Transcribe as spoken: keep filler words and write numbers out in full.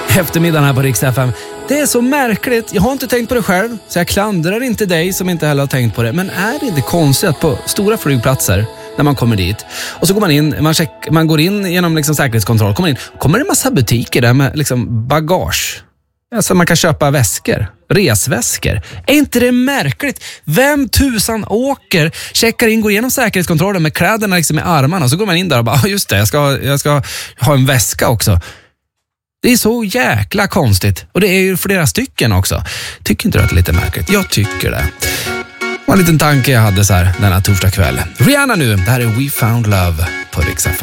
eftermiddagen här på Rix F M. Det är så märkligt. Jag har inte tänkt på det själv, så jag klandrar inte dig som inte heller har tänkt på det. Men är det inte konstigt att på stora flygplatser, när man kommer dit, och så går man in, man, check, man går in genom liksom säkerhetskontroll, kommer in, kommer det en massa butiker där med liksom bagage. Alltså man kan köpa väskor, resväskor. Är inte det märkligt? Vem tusan åker, checkar in, går igenom säkerhetskontrollen med kläderna liksom i armarna, och så går man in där och bara, just det, jag ska, jag ska ha en väska också. Det är så jäkla konstigt. Och det är ju flera stycken också. Tycker inte du att det är lite märkligt? Jag tycker det. Och en liten tanke jag hade så här denna torsdag kväll. Rihanna nu, det här är We Found Love på Rix F M.